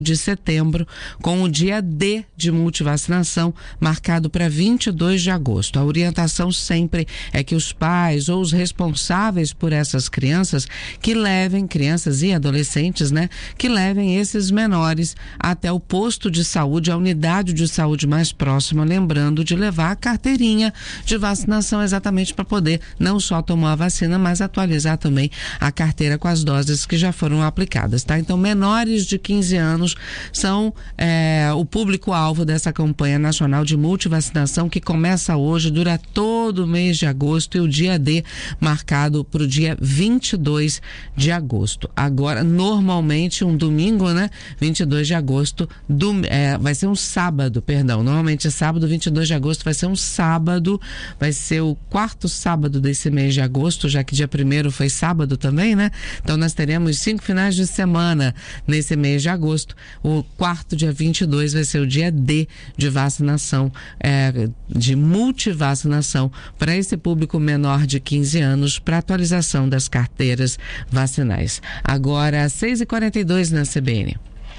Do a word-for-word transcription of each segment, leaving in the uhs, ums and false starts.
de setembro, com o dia D de multivacinação marcado para vinte e dois de agosto. A orientação sempre é que os pais ou os responsáveis por essas crianças que levem, crianças e adolescentes, né, que levem esses menores até o posto de saúde, a unidade de saúde mais próxima, lembrando de levar a carteirinha de vacinação exatamente para poder não só tomar a vacina, mas atualizar também a carteira com as doses que já foram aplicadas, tá? Então, menores de quinze anos são é, o público-alvo dessa campanha nacional de multivacinação que começa hoje, dura todo o mês de agosto e o dia D marcado para o dia vinte e dois de agosto. Agora, normalmente um domingo, né? vinte e dois de agosto, do, é, vai ser um sábado, perdão, normalmente é sábado, vinte e dois de agosto vai ser um sábado, vai ser o quarto sábado desse mês de agosto, já que dia primeiro foi sábado também, né? Então nós teremos cinco finais de semana nesse mês de agosto. O quarto, dia vinte e dois, vai ser o dia D de vacinação, é, de multivacinação para esse público menor de quinze anos, para atualização das carteiras vacinais. Agora, seis e quarenta e dois na C B N.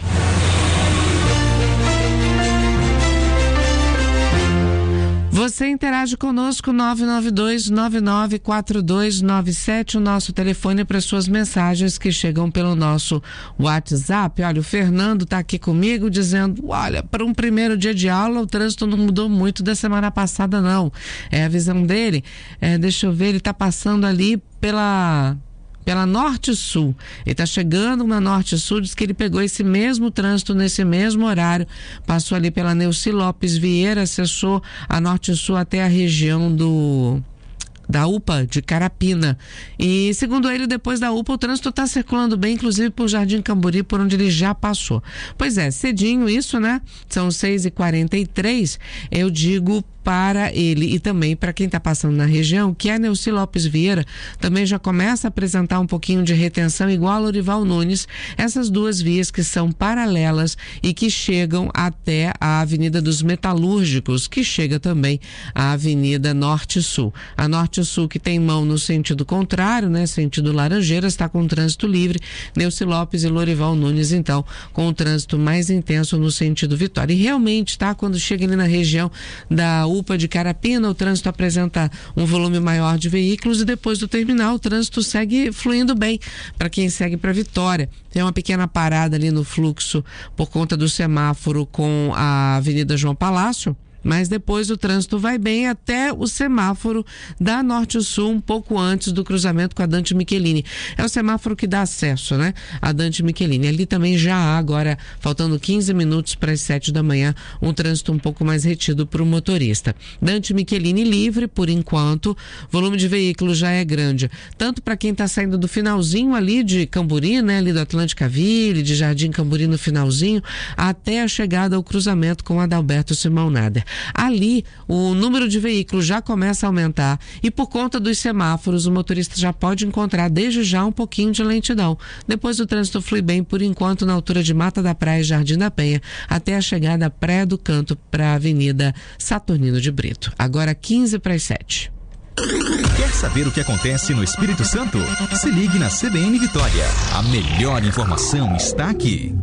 Você interage conosco, nove nove dois, nove nove quatro dois nove sete, o nosso telefone para suas mensagens que chegam pelo nosso WhatsApp. Olha, o Fernando está aqui comigo dizendo, olha, para um primeiro dia de aula o trânsito não mudou muito da semana passada não. É a visão dele, é, deixa eu ver, ele está passando ali pela... pela Norte-Sul, ele está chegando na Norte-Sul, diz que ele pegou esse mesmo trânsito nesse mesmo horário, passou ali pela Neuci Lopes Vieira, acessou a Norte-Sul até a região do... da U P A de Carapina, e segundo ele, depois da U P A o trânsito está circulando bem, inclusive por Jardim Camburi, por onde ele já passou. Pois é, cedinho isso, né? São seis e quarenta e três, eu digo para ele e também para quem está passando na região, que a Neuci Lopes Vieira também já começa a apresentar um pouquinho de retenção igual a Lorival Nunes, essas duas vias que são paralelas e que chegam até a Avenida dos Metalúrgicos, que chega também à Avenida Norte-Sul. A Norte-Sul, que tem mão no sentido contrário, né, sentido Laranjeiras, está com trânsito livre, Neuci Lopes e Lorival Nunes, então, com o trânsito mais intenso no sentido Vitória. E realmente, tá, quando chega ali na região da U P A de Carapina, o trânsito apresenta um volume maior de veículos e depois do terminal o trânsito segue fluindo bem para quem segue para Vitória. Tem uma pequena parada ali no fluxo por conta do semáforo com a Avenida João Palácio, mas depois o trânsito vai bem até o semáforo da Norte-Sul, um pouco antes do cruzamento com a Dante Michelini. É o semáforo que dá acesso, né, a Dante Michelini. Ali também já há, agora, faltando quinze minutos para as sete da manhã, um trânsito um pouco mais retido para o motorista. Dante Michelini livre, por enquanto, volume de veículos já é grande, tanto para quem está saindo do finalzinho ali de Camburi, né, ali do Atlântica Ville, de Jardim Camburi no finalzinho, até a chegada ao cruzamento com a Adalberto Simão Nader. Ali, o número de veículos já começa a aumentar e por conta dos semáforos, o motorista já pode encontrar desde já um pouquinho de lentidão. Depois o trânsito flui bem, por enquanto, na altura de Mata da Praia e Jardim da Penha, até a chegada à Praia do Canto para a Avenida Saturnino de Brito. Agora quinze para as sete. Quer saber o que acontece no Espírito Santo? Se ligue na C B N Vitória. A melhor informação está aqui.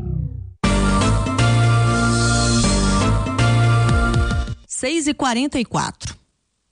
seis e quarenta e quatro.